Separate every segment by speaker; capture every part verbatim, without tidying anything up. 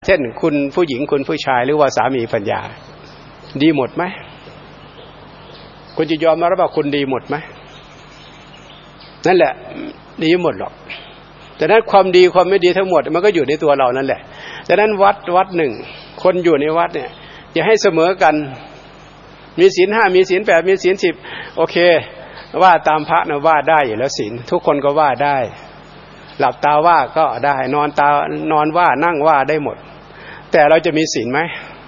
Speaker 1: เช่นคุณผู้หญิงคุณผู้ชายหรือว่าสามีภรรยาดีหมดไหมคุณจะยอมรับว่าคุณดีหมดไหมนั่นแหละดีหมดหรอกแต่นั้นความดีความไม่ดีทั้งหมดมันก็อยู่ในตัวเรานั่นแหละแต่นั้นวัดวัดหนึ่งคนอยู่ในวัดเนี่ยอย่าให้เสมอกันมีศีลห้ามีศีลแปดมีศีลสิบโอเคว่าตามพระนะว่าได้อยู่แล้วศีลทุกคนก็ว่าได้หลับตาว่าก็ได้นอนตานอนว่านั่งว่าได้หมดแต่เราจะมีศีลไหม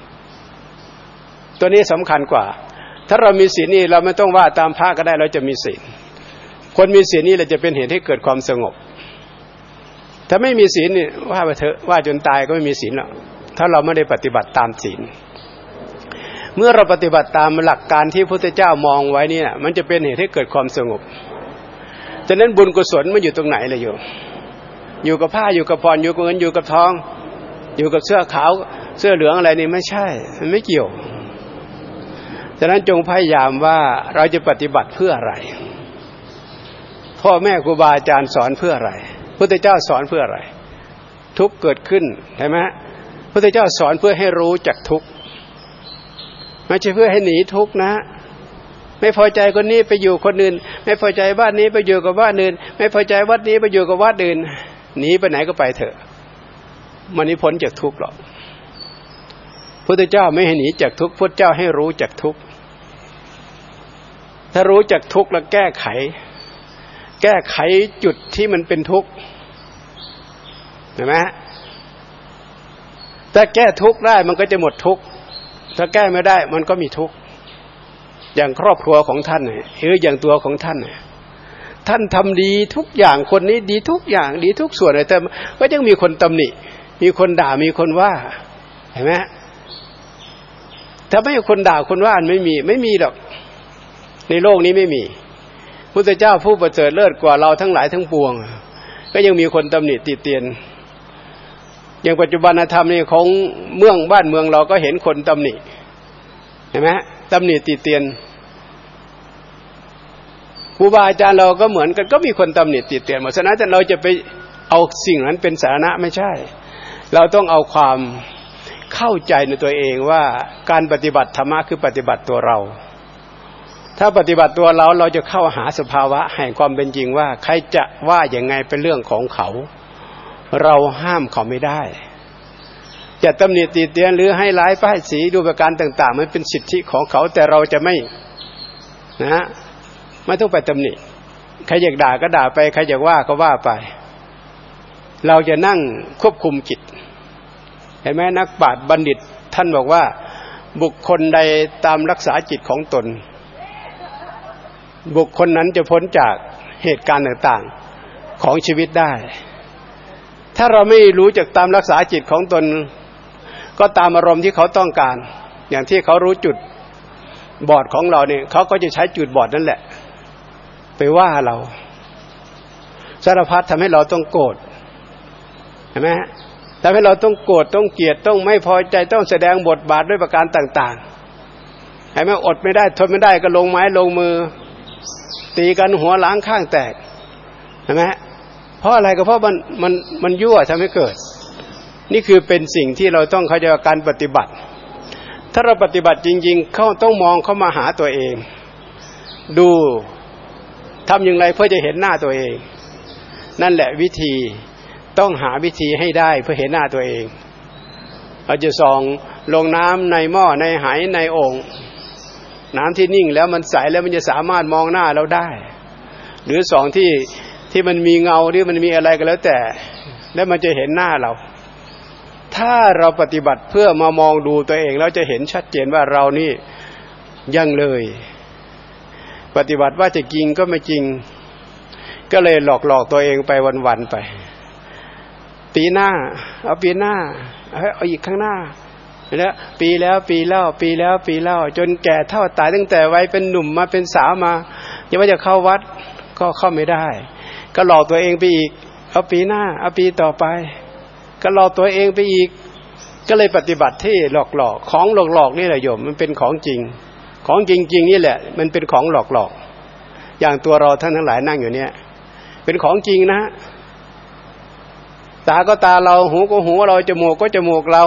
Speaker 1: ตัวนี้สำคัญกว่าถ้าเรามีศีลนี่เราไม่ต้องว่าตามพระก็ได้เราจะมีศีลคนมีศีลนี่เราจะเป็นเหตุให้เกิดความสงบถ้าไม่มีศีลนี่ว่าไปเถอะว่าจนตายก็ไม่มีศีลหรอกถ้าเราไม่ได้ปฏิบัติตามศีลเมื่อเราปฏิบัติตามหลักการที่พระพุทธเจ้ามองไว้นี่นะมันจะเป็นเหตุให้เกิดความสงบฉะนั้นบุญกุศลมันอยู่ตรงไหนล่ะโยมอยู่กับผ้าอยู่กับผ่อนอยู่กับเงินอยู่กับทองอยู่กับเสื้อขาวเสื้อเหลืองอะไรนี่ไม่ใช่มันไม่เกี่ยวฉะนั้นจงพยายามว่าเราจะปฏิบัติเพื่ออะไรพ่อแม่ครูบาอาจารย์สอนเพื่ออะไรพระพุทธเจ้าสอนเพื่ออะไรทุกข์เกิดขึ้นใช่ไหมพระพุทธเจ้าสอนเพื่อให้รู้จักทุกข์ไม่ใช่เพื่อให้หนีทุกข์นะไม่พอใจคนนี้ไปอยู่คนอื่นไม่พอใจบ้านนี้ไปอยู่กับบ้านอื่นไม่พอใจวัดนี้ไปอยู่กับวัดอื่นหนีไปไหนก็ไปเถอะมันไม่พ้นจากทุกข์หรอกพุทธเจ้าไม่ให้หนีจากทุกข์พุทธเจ้าให้รู้จักทุกข์ถ้ารู้จักทุกข์แล้วแก้ไขแก้ไขจุดที่มันเป็นทุกข์เห็นไหมถ้าแก้ทุกข์ได้มันก็จะหมดทุกข์ถ้าแก้ไม่ได้มันก็มีทุกข์อย่างครอบครัวของท่านเนี่ยหรืออย่างตัวของท่านเนี่ยท่านทำดีทุกอย่างคนนี้ดีทุกอย่างดีทุกส่วนเลยแต่ก็ยังมีคนตำหนิมีคนด่ามีคนว่าเห็นไหมถ้าไม่มีคนด่าคนว่าไม่มีไม่มีหรอกในโลกนี้ไม่มีพุทธเจ้าผู้ประเสริฐเลิศกว่าเราทั้งหลายทั้งปวงก็ยังมีคนตำหนิติเตียนอย่างปัจจุบันธรรมนี่ของเมืองบ้านเมืองเราก็เห็นคนตำหนิเห็นไหมตำหนิติเตียนครูบาอาจารย์เราก็เหมือนกันก็มีคนตำหนิติเตียนหมดฉะนั้นเราจะไปเอาสิ่งนั้นเป็นสาระไม่ใช่เราต้องเอาความเข้าใจในตัวเองว่าการปฏิบัติธรรมะคือปฏิบัติตัวเราถ้าปฏิบัติตัวเราเราจะเข้าหาสภาวะแห่งความเป็นจริงว่าใครจะว่าอย่างไงเป็นเรื่องของเขาเราห้ามเขาไม่ได้จะตำหนิติเตียนหรือให้ร้ายป้ายสีดูประการต่างๆมันเป็นสิทธิของเขาแต่เราจะไม่นะไม่ต้องไปตำหนิใครอยากด่าก็ด่าไปใครอยากว่าก็ว่าไปเราจะนั่งควบคุมจิตเห็นไหมนักปราชญ์บัณฑิตท่านบอกว่าบุคคลใดตามรักษาจิตของตนบุคคลนั้นจะพ้นจากเหตุการณ์ต่างๆของชีวิตได้ถ้าเราไม่รู้จักตามรักษาจิตของตนก็ตามอารมณ์ที่เขาต้องการอย่างที่เขารู้จุดบอดของเราเนี่ยเขาก็จะใช้จุดบอดนั่นแหละไปว่าเราสารพัดทำให้เราต้องโกรธเห็นไหมทำให้เราต้องโกรธต้องเกลียดต้องไม่พอใจต้องแสดงบทบาทด้วยประการต่างๆเห็นไหมอดไม่ได้ทนไม่ได้ก็ลงไม้ลงมือตีกันหัวล้างข้างแตกเห็นไหมเพราะอะไรก็เพราะมันมันมันยั่วทำให้เกิดนี่คือเป็นสิ่งที่เราต้องเข้าใจการปฏิบัติถ้าเราปฏิบัติจริงๆเขาต้องมองเข้ามาหาตัวเองดูทำอย่างไรเพื่อจะเห็นหน้าตัวเองนั่นแหละวิธีต้องหาวิธีให้ได้เพื่อเห็นหน้าตัวเองเราจะส่องลงน้ำในหม้อในไหในโอ่งน้ำที่นิ่งแล้วมันใสแล้วมันจะสามารถมองหน้าเราได้หรือส่องที่ที่มันมีเงาหรือมันมีอะไรก็แล้วแต่แล้วมันจะเห็นหน้าเราถ้าเราปฏิบัติเพื่อมามองดูตัวเองแล้วจะเห็นชัดเจนว่าเรานี่ยังเลยปฏิบัติว่าจะจริงก็ไม่จริงก็เลยหลอกหลอกตัวเองไปวันๆไปปีหน้าเอาปีหน้าเอาอีกข้างหน้าแล้วปีแล้วปีเล่าปีแล้วปีเล่าจนแก่เฒ่าตายตั้งแต่วัยเป็นหนุ่มมาเป็นสาวมายังว่าจะเข้าวัดก็เข้าไม่ได้ก็หลอกตัวเองไปอีกเอาปีหน้าเอาปีต่อไปก็หลอกตัวเองไปอีกก็เลยปฏิบัติที่หลอกหลอกของหลอกหลอกนี่แหละโยมมันเป็นของจริงของจริงๆนี่แหละมันเป็นของหลอกหลอกอย่างตัวเราท่านทั้งหลายนั่งอยู่เนี่ยเป็นของจริงนะตาก็ตาเราหูก็หูเราจมูกก็จมูกเรา